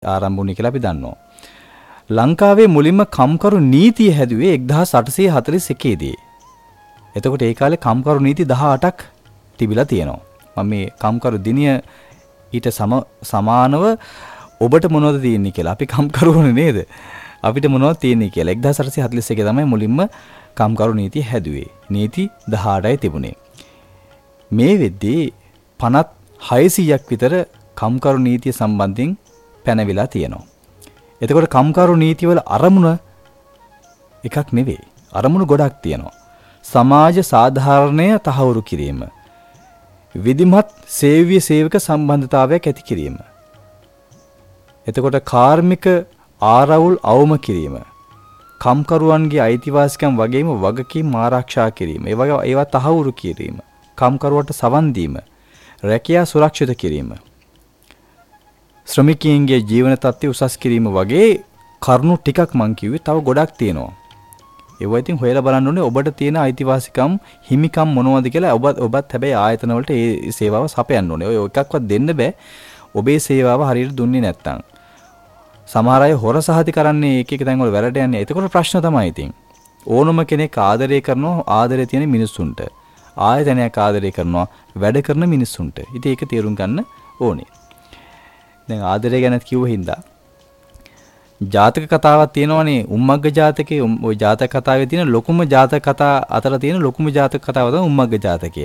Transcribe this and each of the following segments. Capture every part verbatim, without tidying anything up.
ආරම්භ වුණේ කියලා අපි දන්නවා. ලංකාවේ මුලින්ම කම්කරු නීතිය හැදුවේ එක්දාස් අටසිය හතළිස් එකේ දී. එතකොට ඒ කාලේ කම්කරු නීති දහඅටක් තිබිලා තියෙනවා. මම මේ කම්කරු දිනය ඊට සම සමානව ඔබට මොනවද තියෙන්නේ කියලා. අපි කම්කරුවනේ නේද? අපිට මොනවද තියෙන්නේ කියලා. එක්දාස් අටසිය හතළිස් එකේ තමයි මුලින්ම කම්කරු නීතිය හැදුවේ. නීති දහඅටයි තිබුණේ. මේ වෙද්දී පනත් හයසීයක් විතර කම්කරු නීතිය සම්බන්ධයෙන් පැනවිලා තියෙනවා. එතකොට කම්කරු නීතිවල අරමුණ එකක් නෙවෙයි. අරමුණු ගොඩක් තියෙනවා. සමාජ සාධාරණය තහවුරු කිරීම. විධිමත් සේව්‍ය සේවක සම්බන්ධතාවයක් ඇති කිරීම. එතකොට කාර්මික ආරවුල් අවම කිරීම. කම්කරුවන්ගේ අයිතිවාසිකම් වගේම වගකීම් ආරක්ෂා කිරීම. ඒ වගේ ඒවා තහවුරු කිරීම. කම්කරුවට සවන් දීම. රැකියා සුරක්ෂිත කිරීම. ශ්‍රමිකයන්ගේ ජීවන තත්ත්වය උසස් කිරීම වගේ කරුණු ටිකක් මං කිව්වේ. තව ගොඩක් තියෙනවා. ඒවා ඉතින් හොයලා බලන්න ඕනේ ඔබට තියෙන අයිතිවාසිකම් හිමිකම් මොනවද කියලා. ඔබ ඔබත් හැබැයි ආයතන වලට ඒ සේවාව සපයන්න ඕනේ. ඔය එකක්වත් දෙන්න බෑ. ඔබේ සේවාව හරියට දුන්නේ නැත්නම්. සමහර අය හොර සහති කරන්නේ එක එක තැන් වල වැරට යන්නේ. එතකොට ප්‍රශ්න තමයි ඉතින්. ඕනම කෙනෙක් ආදරය කරනවා ආදරය තියෙන මිනිස්සුන්ට. ආයතනයක් ආදරය කරනවා වැඩ කරන මිනිස්සුන්ට. ඉතින් ඒක තේරුම් ගන්න ඕනේ. දැන් ආදරය ගැන කිව්ව හින්දා ජාතක කතාවක් තියෙනවනේ. උම්මග්ග ජාතකයේ ওই ජාතක කතාවේ තියෙන ලොකුම ජාතක කතා අතර තියෙන ලොකුම ජාතක කතාව තමයි උම්මග්ග ජාතකය.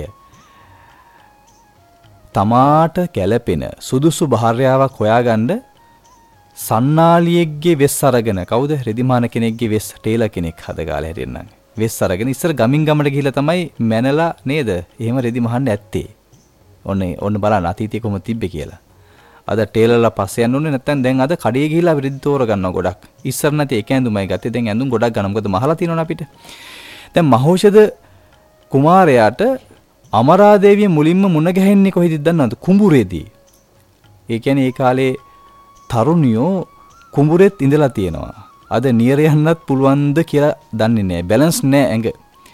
තමාට ගැළපෙන සුදුසු භාර්යාවක් හොයාගන්න සන්නාලියෙක්ගේ වෙස් අරගෙන, කවුද? රෙදිමාන කෙනෙක්ගේ වෙස් ටේලර් කෙනෙක් හදගාලා හැටින්නම්. වෙස් අරගෙන ඉස්සර ගමින් ගමට ගිහිල්ලා තමයි මැනලා නේද? එහෙම රෙදි මහන්න ඇත්තේ. ඔන්න ඔන්න බලන්න අතීතයේ කොහොමද තිබ්බේ කියලා. අද ටේලර්ලා පස්සේ යන්න ඕනේ නැත්නම් දැන් අද කඩේ ගිහිල්ලා රෙදි තෝර ගන්නවා ගොඩක්. ඉස්සර නැති එක ඇඳුමයි ගත්තේ. දැන් ඇඳුම් ගොඩක් ගන්න. මොකද මහලා තියෙනවනේ අපිට. දැන් මහෞෂධ කුමාරයාට අමරාදේවිය මුලින්ම මුණ ගැහෙන්නේ කොහෙද දන්නවද? කුඹුරේදී. ඒ කියන්නේ ඒ කාලේ තරුණියෝ කුඹුරෙත් ඉඳලා තියෙනවා. අද නියර යන්නත් පුළුවන්ද කියලා දන්නේ නැහැ. බැලන්ස් නැහැ ඇඟ.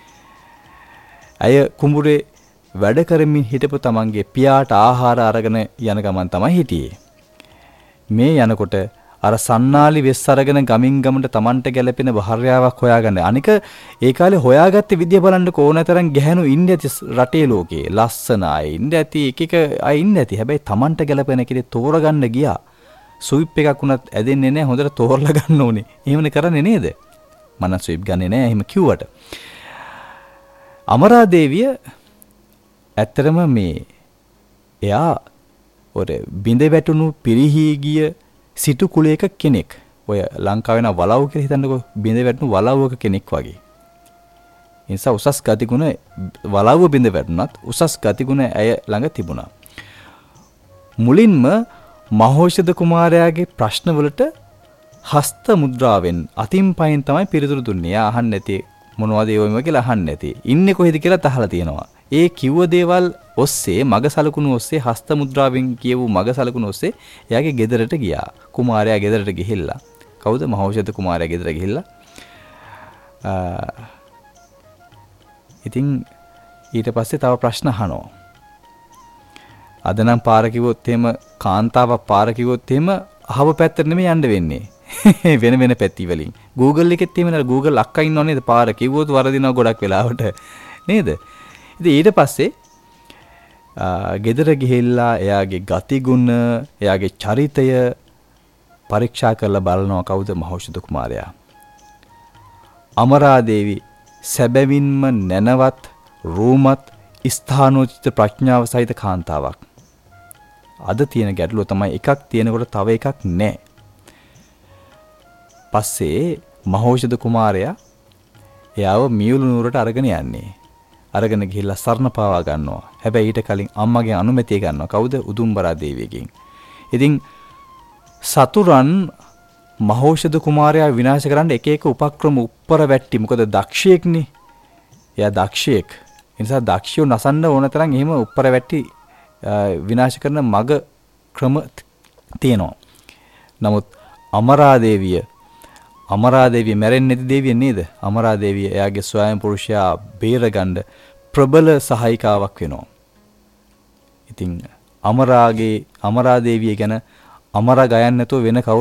අය කුඹුරේ වැඩ කරමින් හිටපු තමන්ගේ පියාට ආහාර අරගෙන යන ගමන් තමයි හිටියේ. මේ යනකොට අර සන්නාලි වෙස් අරගෙන ගමින් ගමට තමන්ට ගැලපෙන භාර්යාවක් හොයාගන්න. අනික ඒ කාලේ හොයාගත්ත විදිය බලන්නකො ඕනතරම් ගැහැණු ඉන්න ඇති රටේ ලෝකේ. ලස්සන අය ඉන්න ඇති, එක එක අය ඉන්න ඇති. හැබැයි තමන්ට ගැලපෙන කෙනෙක් තෝරගන්න ගියා. ස්විප් එකක් උනත් ඇදෙන්නේ නැහැ. හොඳට තෝරලා ගන්න ඕනේ. එහෙමනේ කරන්නේ නේද? මම ස්විප් ගන්නේ නැහැ එහෙම කිව්වට. අමරාදේවිය ඇත්තටම මේ එයා ඔර බිඳ වැටුණු පිරිහී ගිය සිටු කුලයක කෙනෙක්. ඔය ලංකාවේ න වලව් කියලා හිතන්නකෝ. බිඳ වැටුණු වලව්වක කෙනෙක් වගේ. ඒ නිසා උසස් ගතිගුණ වලව්ව බිඳ වැටුණත් උසස් ගතිගුණ ඇය ළඟ තිබුණා. මුලින්ම මහෞෂධ කුමාරයාගේ ප්‍රශ්නවලට හස්ත මුද්‍රාවෙන් අතින් පයින් තමයි පිළිතුරු දුන්නේ. එයා අහන්නේ නැති මොනවද ඒවම කියලා අහන්නේ නැති. ඉන්නේ කොහෙද කියලා අහලා තියෙනවා. ඒ කිව්ව දේවල් ඔස්සේ මග සලකුණු ඔස්සේ හස්ත මුද්‍රාවෙන් කියවූ මග සලකුණු ඔස්සේ එයාගේ ගෙදරට ගියා. කුමාරයා ගෙදරට ගිහිල්ලා. කවුද? මහෞෂධ කුමාරයා ගෙදර ගිහිල්ලා. ඉතින් ඊට පස්සේ තව ප්‍රශ්න අහනවා. අද නම් පාර කිව්වොත් එහෙම කාන්තාවක් පාර කිව්වොත් එහෙම අහව පැත්තට නෙමෙයි යන්න වෙන්නේ. වෙන වෙන පැති වලින්. Google එකෙත් එහෙම නේද? Google අක්කා ඉන්නව නේද? පාර කිව්වොත් වරදිනවා ගොඩක් වෙලාවට. නේද? ඉතින් ඊට පස්සේ ගෙදර ගිහිල්ලා එයාගේ ගතිගුණ, එයාගේ චරිතය පරීක්ෂා කරලා බලනවා. කවුද? මහෞෂධ කුමාරයා. අමරාදේවි සැබවින්ම නැනවත්, රූමත්, ස්ථානෝචිත ප්‍රඥාව සහිත කාන්තාවක්. අද තියෙන ගැටලුව තමයි එකක් තියෙනකොට තව එකක් නැහැ. පස්සේ මහෞෂධ කුමාරයා එයාව මියුළු නුවරට අරගෙන යන්නේ. අරගෙන ගිහිල්ලා සරණ පාවා ගන්නවා. හැබැයි ඊට කලින් අම්මගේ අනුමැතිය ගන්නවා. කවුද? උදුම්බරා දේවියගෙන්. ඉතින් සතුරන් මහෞෂධ කුමාරයා විනාශ කරන්න එක එක උපක්‍රම උප්පර වැට්ටි. මොකද දක්ෂයෙක්නේ. එයා දක්ෂයෙක්. ඒ නිසා දක්ෂයෝ නසන්න ඕන තරම් එහෙම උප්පර වැට්ටි විනාශ කරන මග ක්‍රම තියෙනවා. නමුත් අමරාදේවිය අමරාදේවිය මැරෙන්නේ නැති දේවිය නේද? අමරාදේවිය එයාගේ ස්වයං පුරුෂයා බේරගන්න ප්‍රබල සහායිකාවක් වෙනවා. ඉතින් අමරාගේ අමරාදේවිය ගැන අමරා ගයන්න නැතුව වෙන කවුරු